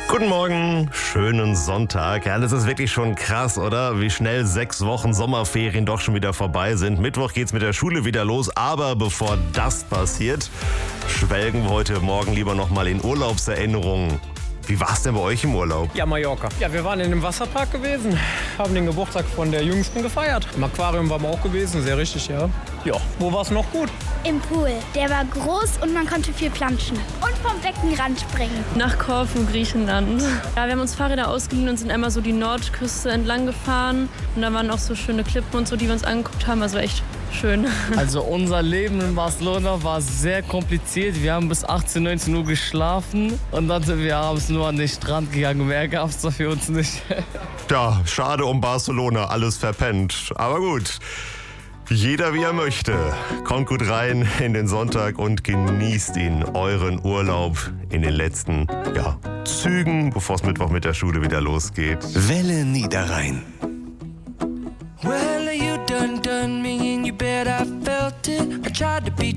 Guten Morgen, schönen Sonntag. Ja, das ist wirklich schon krass, oder? Wie schnell 6 Wochen Sommerferien doch schon wieder vorbei sind. Mittwoch geht's mit der Schule wieder los, aber bevor das passiert, schwelgen wir heute Morgen lieber nochmal in Urlaubserinnerungen. Wie war's denn bei euch im Urlaub? Ja, Mallorca. Ja, wir waren in einem Wasserpark gewesen, haben den Geburtstag von der Jüngsten gefeiert. Im Aquarium waren wir auch gewesen, sehr richtig, ja. Ja, wo war's noch gut? Im Pool. Der war groß und man konnte viel planschen. Und vom Beckenrand springen. Nach Korfu, Griechenland. Ja, wir haben uns Fahrräder ausgeliehen und sind einmal so die Nordküste entlang gefahren. Und da waren auch so schöne Klippen und so, die wir uns angeguckt haben. Also echt schön. Also unser Leben in Barcelona war sehr kompliziert. Wir haben bis 18, 19 Uhr geschlafen und dann sind wir abends nur an den Strand gegangen. Mehr gab es da für uns nicht. Ja, schade um Barcelona, alles verpennt. Aber gut, jeder wie er möchte. Kommt gut rein in den Sonntag und genießt ihn, euren Urlaub in den letzten Zügen, bevor es Mittwoch mit der Schule wieder losgeht. Welle Niederrhein. Well, you done me and you bet I felt it. I tried to be